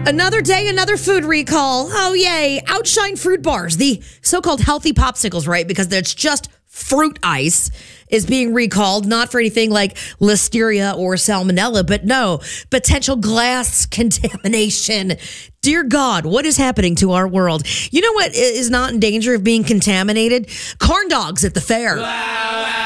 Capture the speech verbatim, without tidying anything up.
Another day, another food recall. Oh, yay. Outshine fruit bars, the so-called healthy popsicles, right? Because it's just fruit ice is being recalled, not for anything like listeria or salmonella, but no, potential glass contamination. Dear God, what is happening to our world? You know what is not in danger of being contaminated? Corn dogs at the fair. Wow.